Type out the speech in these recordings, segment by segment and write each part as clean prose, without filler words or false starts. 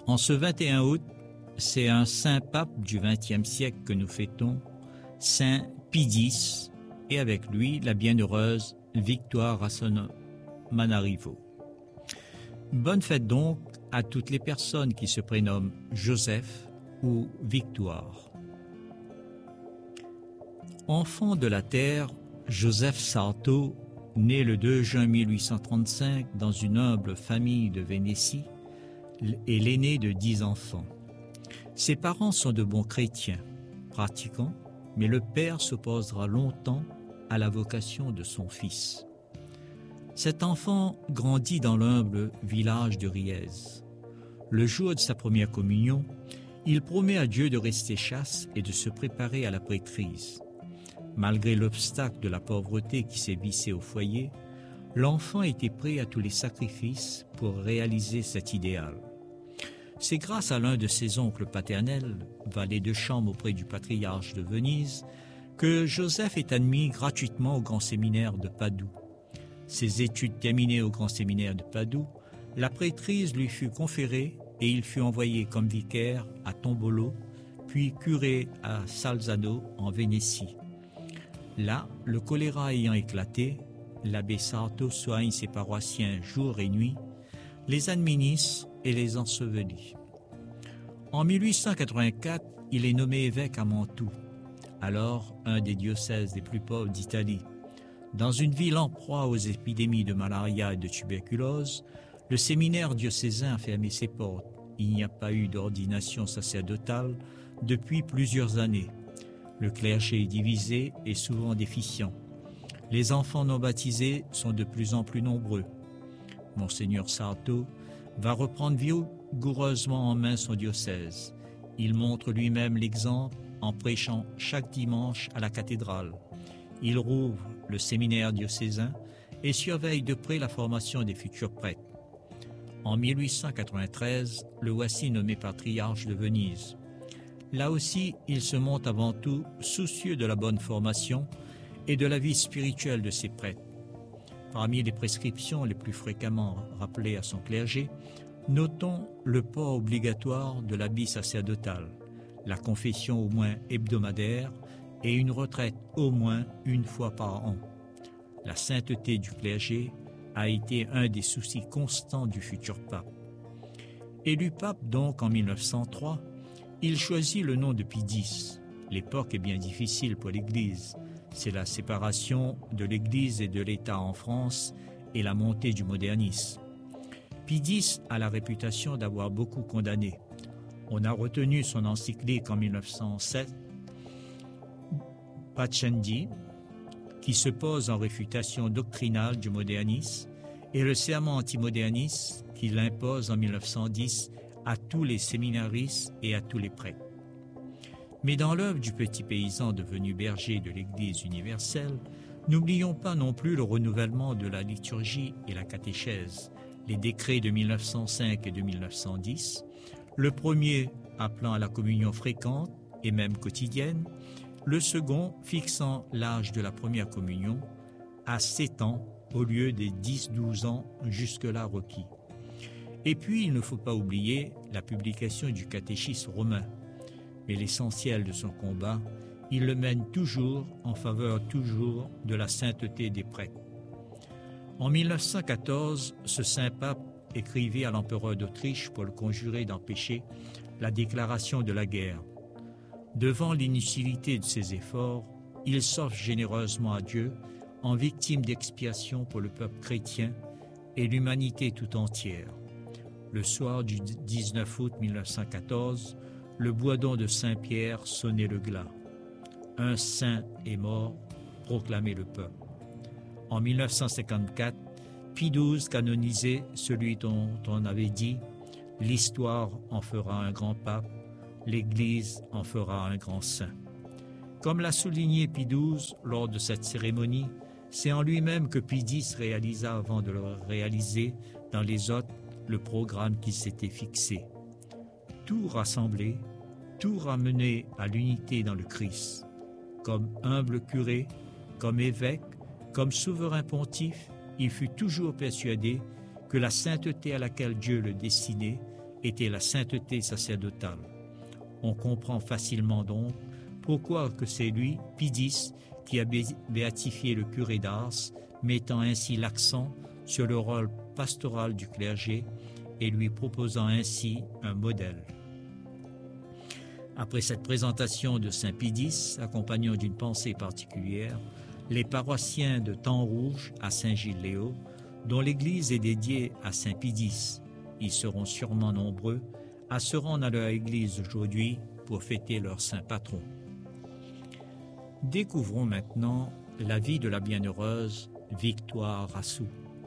En ce 21 août, c'est un saint pape du XXe siècle que nous fêtons, Saint Pie X, et avec lui la bienheureuse Victoire Rassomanarivo. Bonne fête donc à toutes les personnes qui se prénomment Joseph ou Victoire. Enfant de la terre, Joseph Sarto, né le 2 juin 1835 dans une humble famille de Vénétie, est l'aîné de 10 enfants. Ses parents sont de bons chrétiens, pratiquants, mais le père s'opposera longtemps à la vocation de son fils. Cet enfant grandit dans l'humble village de Riez. Le jour de sa première communion, il promet à Dieu de rester chaste et de se préparer à la prêtrise. Malgré l'obstacle de la pauvreté qui s'est vissé au foyer, l'enfant était prêt à tous les sacrifices pour réaliser cet idéal. C'est grâce à l'un de ses oncles paternels, valet de chambre auprès du patriarche de Venise, que Joseph est admis gratuitement au grand séminaire de Padoue. Ses études terminées au grand séminaire de Padoue, la prêtrise lui fut conférée et il fut envoyé comme vicaire à Tombolo, puis curé à Salzano en Vénétie. Là, le choléra ayant éclaté, l'abbé Sarto soigne ses paroissiens jour et nuit, les administre et les ensevelit. En 1884, il est nommé évêque à Mantoue, alors un des diocèses les plus pauvres d'Italie. Dans une ville en proie aux épidémies de malaria et de tuberculose, le séminaire diocésain a fermé ses portes. Il n'y a pas eu d'ordination sacerdotale depuis plusieurs années. Le clergé est divisé et souvent déficient. Les enfants non baptisés sont de plus en plus nombreux. Monseigneur Sarto va reprendre vigoureusement en main son diocèse. Il montre lui-même l'exemple en prêchant chaque dimanche à la cathédrale. Il rouvre le séminaire diocésain et surveille de près la formation des futurs prêtres. En 1893, le voici nommé patriarche de Venise. Là aussi, il se montre avant tout soucieux de la bonne formation et de la vie spirituelle de ses prêtres. Parmi les prescriptions les plus fréquemment rappelées à son clergé, notons le port obligatoire de l'habit sacerdotal, la confession au moins hebdomadaire et une retraite au moins une fois par an. La sainteté du clergé a été un des soucis constants du futur pape. Élu pape donc en 1903, il choisit le nom de Pie X. L'époque est bien difficile pour l'Église. C'est la séparation de l'Église et de l'État en France et la montée du modernisme. Pie X a la réputation d'avoir beaucoup condamné. On a retenu son encyclique en 1907, Pascendi, qui se pose en réfutation doctrinale du modernisme, et le serment antimoderniste qu'il impose en 1910 à tous les séminaristes et à tous les prêtres. Mais dans l'œuvre du petit paysan devenu berger de l'Église universelle, n'oublions pas non plus le renouvellement de la liturgie et la catéchèse, les décrets de 1905 et de 1910, le premier appelant à la communion fréquente et même quotidienne, le second fixant l'âge de la première communion à 7 ans au lieu des 10-12 ans jusque-là requis. Et puis, il ne faut pas oublier la publication du catéchisme romain. Mais l'essentiel de son combat, il le mène toujours en faveur toujours de la sainteté des prêtres. En 1914, ce saint pape écrivit à l'empereur d'Autriche pour le conjurer d'empêcher la déclaration de la guerre. Devant l'inutilité de ses efforts, il s'offre généreusement à Dieu en victime d'expiation pour le peuple chrétien et l'humanité tout entière. Le soir du 19 août 1914, le bourdon de Saint-Pierre sonnait le glas. Un saint est mort, proclamait le peuple. En 1954, Pie XII canonisait celui dont on avait dit « L'histoire en fera un grand pape, l'Église en fera un grand saint ». Comme l'a souligné Pie XII lors de cette cérémonie, c'est en lui-même que Pie X réalisa avant de le réaliser dans les autres le programme qu'il s'était fixé. Tout rassembler, tout ramener à l'unité dans le Christ. Comme humble curé, comme évêque, comme souverain pontife, il fut toujours persuadé que la sainteté à laquelle Dieu le destinait était la sainteté sacerdotale. On comprend facilement donc pourquoi que c'est lui, Pie X, qui a béatifié le curé d'Ars, mettant ainsi l'accent sur le rôle pastoral du clergé et lui proposant ainsi un modèle. Après cette présentation de Saint Pie X, accompagnant d'une pensée particulière, les paroissiens de Temps-Rouge à Saint-Gilles-Léo, dont l'église est dédiée à Saint Pie X, ils seront sûrement nombreux à se rendre à leur église aujourd'hui pour fêter leur saint patron. Découvrons maintenant la vie de la bienheureuse Victoire Rassou.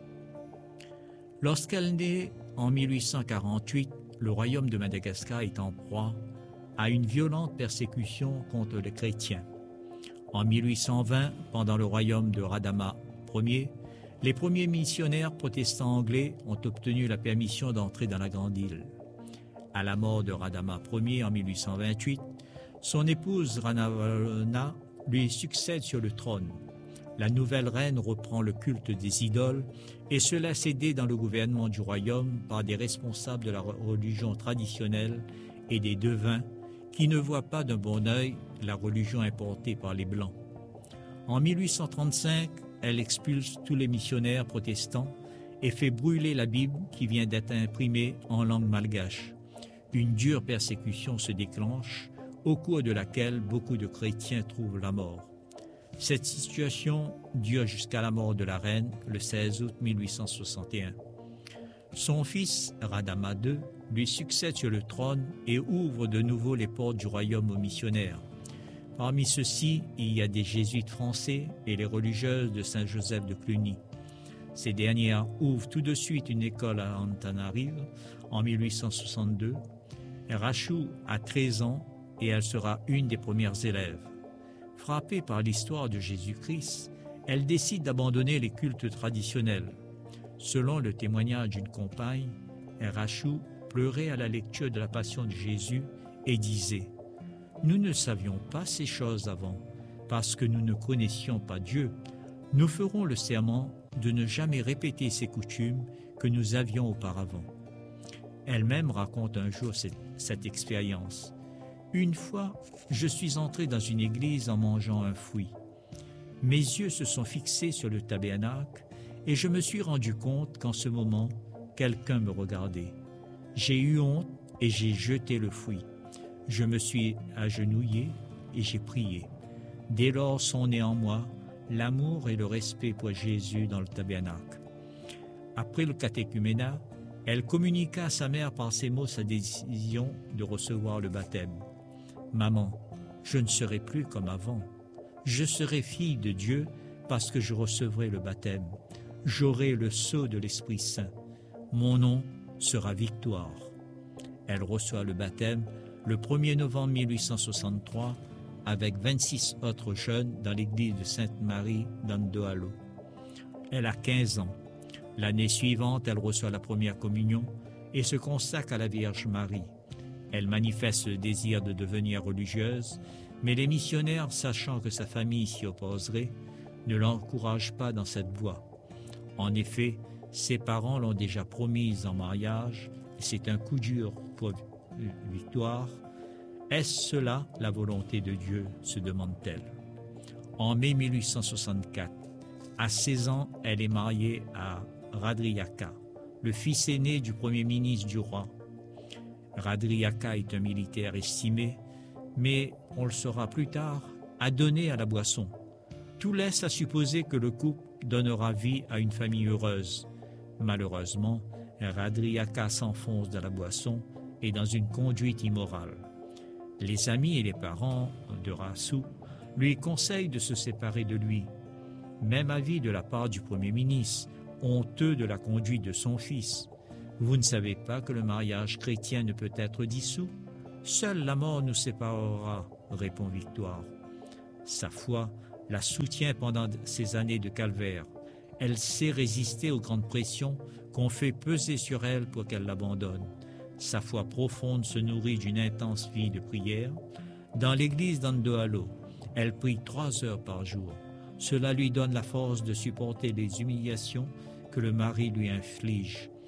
Lorsqu'elle naît en 1848, le royaume de Madagascar est en proie à une violente persécution contre les chrétiens. En 1820, pendant le royaume de Radama Ier, les premiers missionnaires protestants anglais ont obtenu la permission d'entrer dans la Grande Île. À la mort de Radama Ier en 1828, son épouse Ranavalona lui succède sur le trône. La nouvelle reine reprend le culte des idoles et se laisse aider dans le gouvernement du royaume par des responsables de la religion traditionnelle et des devins qui ne voient pas d'un bon œil la religion importée par les Blancs. En 1835, elle expulse tous les missionnaires protestants et fait brûler la Bible qui vient d'être imprimée en langue malgache. Une dure persécution se déclenche, au cours de laquelle beaucoup de chrétiens trouvent la mort. Cette situation dure jusqu'à la mort de la reine le 16 août 1861. Son fils, Radama II, lui succède sur le trône et ouvre de nouveau les portes du royaume aux missionnaires. Parmi ceux-ci, il y a des jésuites français et les religieuses de Saint-Joseph de Cluny. Ces dernières ouvrent tout de suite une école à Antananarivo en 1862. Rassou a 13 ans et elle sera une des premières élèves. Frappée par l'histoire de Jésus-Christ, elle décide d'abandonner les cultes traditionnels. Selon le témoignage d'une compagne, Rassou pleurait à la lecture de la Passion de Jésus et disait « Nous ne savions pas ces choses avant, parce que nous ne connaissions pas Dieu. Nous ferons le serment de ne jamais répéter ces coutumes que nous avions auparavant. » Elle-même raconte un jour cette expérience. « Une fois, je suis entré dans une église en mangeant un fruit. Mes yeux se sont fixés sur le tabernacle et je me suis rendu compte qu'en ce moment, quelqu'un me regardait. J'ai eu honte et j'ai jeté le fruit. Je me suis agenouillé et j'ai prié. Dès lors sont nés en moi l'amour et le respect pour Jésus dans le tabernacle. » Après le catéchuménat, elle communiqua à sa mère par ces mots sa décision de recevoir le baptême. « Maman, je ne serai plus comme avant. Je serai fille de Dieu parce que je recevrai le baptême. J'aurai le sceau de l'Esprit Saint. Mon nom sera Victoire. » Elle reçoit le baptême le 1er novembre 1863 avec 26 autres jeunes dans l'église de Sainte-Marie d'Andohalo. Elle a 15 ans. L'année suivante, elle reçoit la première communion et se consacre à la Vierge Marie. Elle manifeste le désir de devenir religieuse, mais les missionnaires, sachant que sa famille s'y opposerait, ne l'encouragent pas dans cette voie. En effet, ses parents l'ont déjà promise en mariage, et c'est un coup dur pour Victoire. Est-ce cela la volonté de Dieu, se demande-t-elle. En mai 1864, à 16 ans, elle est mariée à Radriaka, le fils aîné du premier ministre du roi. Radriaka est un militaire estimé, mais, on le saura plus tard, adonné à la boisson. Tout laisse à supposer que le couple donnera vie à une famille heureuse. Malheureusement, Radriaka s'enfonce dans la boisson et dans une conduite immorale. Les amis et les parents de Rassou lui conseillent de se séparer de lui. Même avis de la part du Premier ministre, honteux de la conduite de son fils. Vous ne savez pas que le mariage chrétien ne peut être dissous? Seule la mort nous séparera, répond Victoire. Sa foi la soutient pendant ces années de calvaire. Elle sait résister aux grandes pressions qu'on fait peser sur elle pour qu'elle l'abandonne. Sa foi profonde se nourrit d'une intense vie de prière. Dans l'église d'Andohalo, elle prie 3 heures par jour. Cela lui donne la force de supporter les humiliations que le mari lui inflige.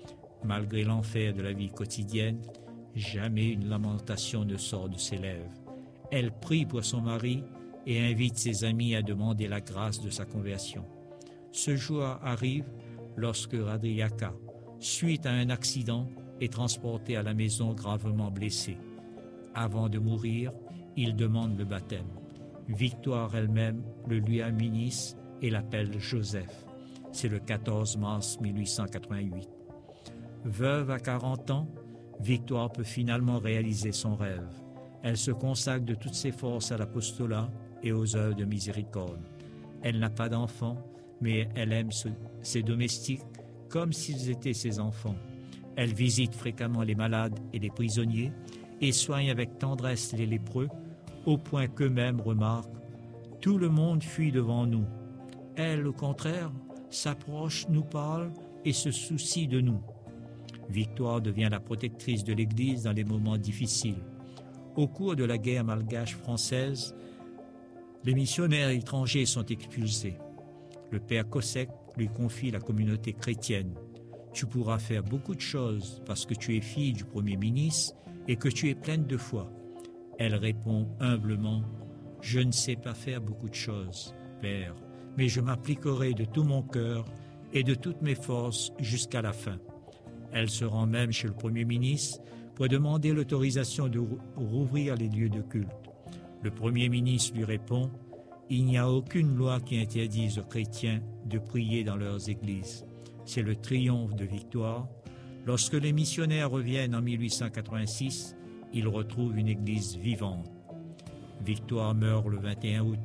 Malgré l'enfer de la vie quotidienne, jamais une lamentation ne sort de ses lèvres. Elle prie pour son mari et invite ses amis à demander la grâce de sa conversion. Ce jour arrive lorsque Radriaka, suite à un accident, est transporté à la maison gravement blessé. Avant de mourir, il demande le baptême. Victoire elle-même le lui administre et l'appelle Joseph. C'est le 14 mars 1888. Veuve à 40 ans, Victoire peut finalement réaliser son rêve. Elle se consacre de toutes ses forces à l'apostolat et aux œuvres de miséricorde. Elle n'a pas d'enfants, mais elle aime ses domestiques comme s'ils étaient ses enfants. Elle visite fréquemment les malades et les prisonniers et soigne avec tendresse les lépreux, au point qu'eux-mêmes remarquent « Tout le monde fuit devant nous. Elle, au contraire, s'approche, nous parle et se soucie de nous. » Victoire devient la protectrice de l'Église dans les moments difficiles. Au cours de la guerre malgache-française, les missionnaires étrangers sont expulsés. Le père Kosek lui confie la communauté chrétienne. « Tu pourras faire beaucoup de choses parce que tu es fille du Premier ministre et que tu es pleine de foi. » Elle répond humblement « Je ne sais pas faire beaucoup de choses, Père, mais je m'appliquerai de tout mon cœur et de toutes mes forces jusqu'à la fin. » Elle se rend même chez le Premier ministre pour demander l'autorisation de rouvrir les lieux de culte. Le Premier ministre lui répond « Il n'y a aucune loi qui interdise aux chrétiens de prier dans leurs églises. » C'est le triomphe de Victoire. Lorsque les missionnaires reviennent en 1886, ils retrouvent une église vivante. Victoire meurt le 21 août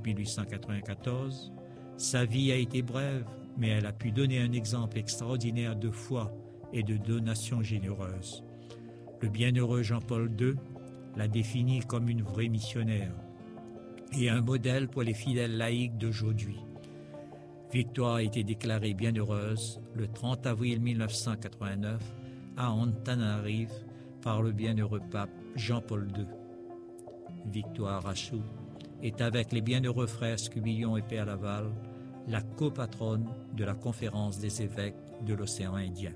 1894. Sa vie a été brève, mais elle a pu donner un exemple extraordinaire de foi et de donation généreuse. Le bienheureux Jean-Paul II l'a définie comme une vraie missionnaire et un modèle pour les fidèles laïcs d'aujourd'hui. Victoire a été déclarée bienheureuse le 30 avril 1989 à Antananarive par le bienheureux pape Jean-Paul II. Victoire Rachou est avec les bienheureux frères Scubillon et Père Laval la copatronne de la conférence des évêques de l'océan Indien.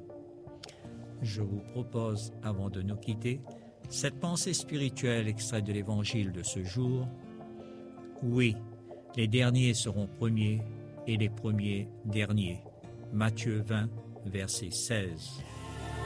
Je vous propose, avant de nous quitter, cette pensée spirituelle extraite de l'évangile de ce jour. Oui, les derniers seront premiers et les premiers derniers. Matthieu 20, verset 16.